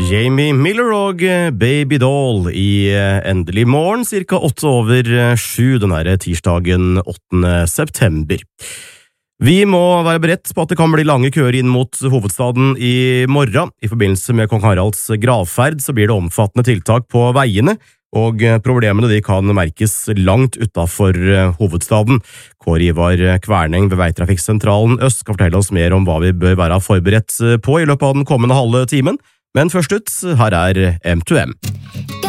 Jamie Miller og Baby Doll i Endelig morgen, cirka 7:08 den her tirsdagen 8. september. Vi må være beredt på at det kan bli lange køer inn mot hovedstaden i morgen. I forbindelse med Kong Haralds gravferd så blir det omfattende tiltak på veiene, og problemene de kan merkes langt utenfor hovedstaden. Kåre Ivar Kverneng ved Veitrafikksentralen Øst skal fortelle oss mer om hva vi bør være forberedt på i løpet av den kommende halve timen. Men først ut, her er M2M.